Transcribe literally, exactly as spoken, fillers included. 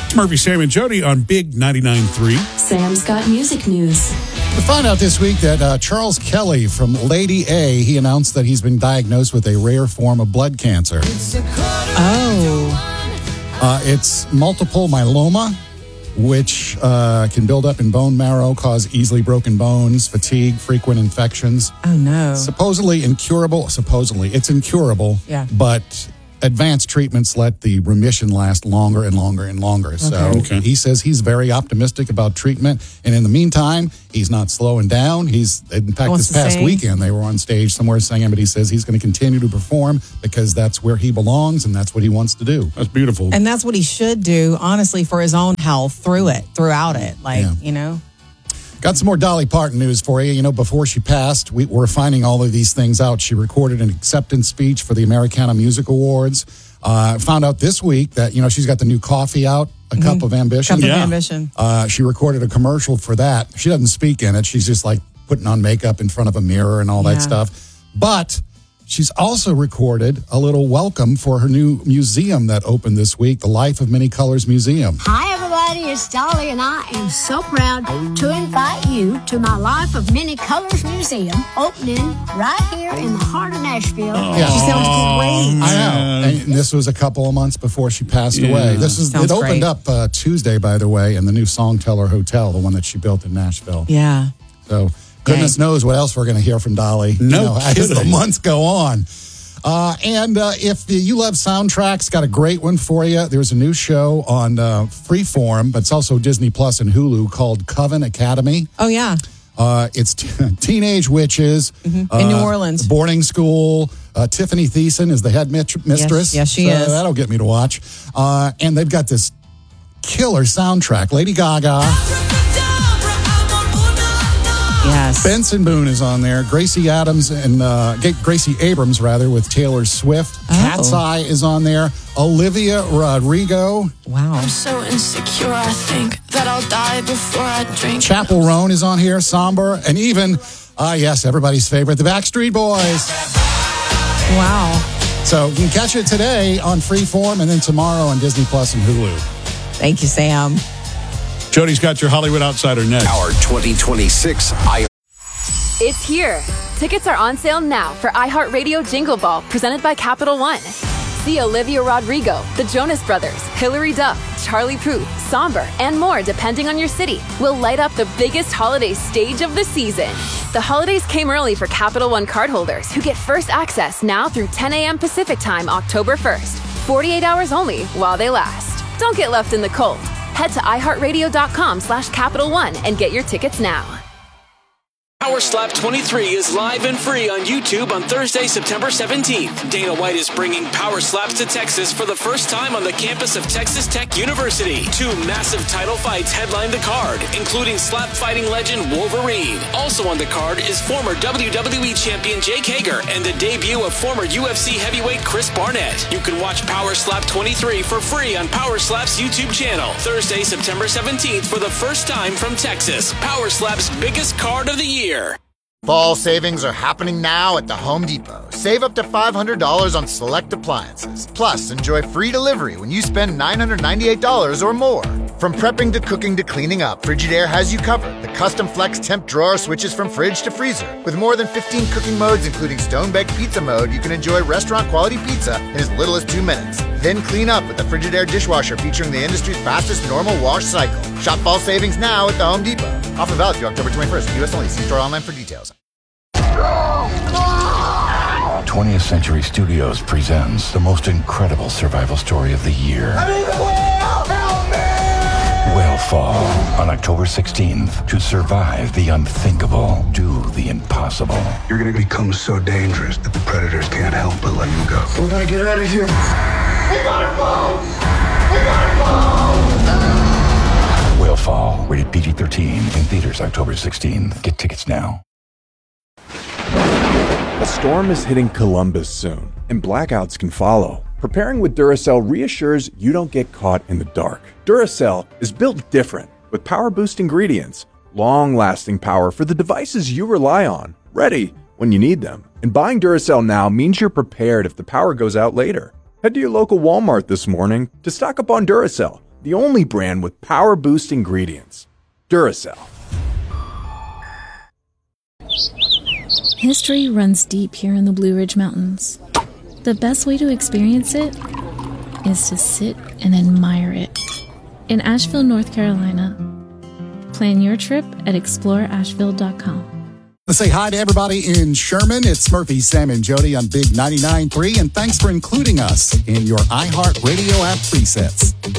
Murphy, Sam, and Jody on Big ninety-nine point three. Sam's got music news. We found out this week that uh, Charles Kelly from Lady A, he announced that he's been diagnosed with a rare form of blood cancer. Oh. Uh, it's multiple myeloma, which uh, can build up in bone marrow, cause easily broken bones, fatigue, frequent infections. Oh, no. Supposedly incurable. Supposedly, it's incurable. Yeah. But advanced treatments let the remission last longer and longer and longer. So Okay. he says he's very optimistic about treatment. And in the meantime, he's not slowing down. He's, in fact, What's this the past saying? weekend, they were on stage somewhere singing, but he says he's going to continue to perform because that's where he belongs and that's what he wants to do. That's beautiful. And that's what he should do, honestly, for his own health through it, throughout it. Like, Yeah. you know. Got some more Dolly Parton news for you. You know, before she passed, we were finding all of these things out. She recorded an acceptance speech for the Americana Music Awards. Uh, found out this week that, you know, she's got the new coffee out, A Cup of Ambition. Cup of Yeah. ambition. Uh, she recorded a commercial for that. She doesn't speak in it. She's just like putting on makeup in front of a mirror and all Yeah. that stuff. But she's also recorded a little welcome for her new museum that opened this week, the Life of Many Colors Museum. Hi, everybody. It's Dolly, and I am so proud to invite you to my Life of Many Colors Museum opening right here in the heart of Nashville. Yeah. She sounds great. I know. And this was a couple of months before she passed Yeah. away. This is Sounds it opened great. up uh, Tuesday, by the way, in the new Songteller Hotel, the one that she built in Nashville. Yeah. So goodness knows what else we're going to hear from Dolly. No you know, as the kidding. months go on. Uh, and uh, if you love soundtracks, got a great one for you. There's a new show on uh, Freeform, but it's also Disney Plus and Hulu called Coven Academy. Oh, yeah. Uh, it's t- teenage witches In uh, New Orleans. boarding school. Uh, Tiffany Thiessen is the head mit- mistress. yes, she so is. That'll get me to watch. Uh, and they've got this killer soundtrack. Lady Gaga, Yes. Benson Boone is on there. Gracie Adams and uh, G- Gracie Abrams rather with Taylor Swift. Oh. Cat's Eye is on there. Olivia Rodrigo. Wow. So insecure, I think that I'll die before I drink. Chapel Roan is on here. Somber, and even ah yes, everybody's favorite, the Backstreet Boys. Wow. So you can catch it today on Freeform and then tomorrow on Disney Plus and Hulu. Thank you, Sam. Jody's got your Hollywood Outsider next. Our twenty twenty-six I. It's here. Tickets are on sale now for iHeartRadio Jingle Ball, presented by Capital One. See Olivia Rodrigo, the Jonas Brothers, Hilary Duff, Charlie Puth, Somber, and more depending on your city. Will light up the biggest holiday stage of the season. The holidays came early for Capital One cardholders who get first access now through ten a.m. Pacific Time, October first. forty-eight hours only while they last. Don't get left in the cold. Head to iHeartRadio.com slash Capital One and get your tickets now. Power Slap twenty-three is live and free on YouTube on Thursday, September seventeenth. Dana White is bringing Power Slaps to Texas for the first time on the campus of Texas Tech University. Two massive title fights headline the card, including slap fighting legend Wolverine. Also on the card is former W W E champion Jake Hager and the debut of former U F C heavyweight Chris Barnett. You can watch Power Slap twenty-three for free on Power Slap's YouTube channel. Thursday, September seventeenth for the first time from Texas. Power Slap's biggest card of the year. Fall savings are happening now at the Home Depot. Save up to five hundred dollars on select appliances. Plus, enjoy free delivery when you spend nine hundred ninety-eight dollars or more. From prepping to cooking to cleaning up, Frigidaire has you covered. The custom flex temp drawer switches from fridge to freezer. With more than fifteen cooking modes, including stone-baked pizza mode, you can enjoy restaurant-quality pizza in as little as two minutes. Then clean up with the Frigidaire dishwasher featuring the industry's fastest normal wash cycle. Shop fall savings now at the Home Depot. Offer valid through October twenty-first. U S only. See store online for details. twentieth Century Studios presents the most incredible survival story of the year. I'm in the whale! Help me! Whalefall on October sixteenth. To survive the unthinkable, do the impossible. You're gonna become so dangerous that the predators can't help but let you go. We gotta get out of here. We gotta go! We gotta go! Whalefall, rated P G thirteen, in theaters October sixteenth. Get tickets now. A storm is hitting Columbus soon, and blackouts can follow. Preparing with Duracell reassures you don't get caught in the dark. Duracell is built different, with power-boost ingredients, long-lasting power for the devices you rely on, ready when you need them. And buying Duracell now means you're prepared if the power goes out later. Head to your local Walmart this morning to stock up on Duracell, the only brand with power boost ingredients. Duracell. History runs deep here in the Blue Ridge Mountains. The best way to experience it is to sit and admire it. In Asheville, North Carolina. Plan your trip at explore asheville dot com. Let's say hi to everybody in Sherman. It's Murphy, Sam, and Jody on Big ninety-nine point three, and thanks for including us in your iHeartRadio app presets.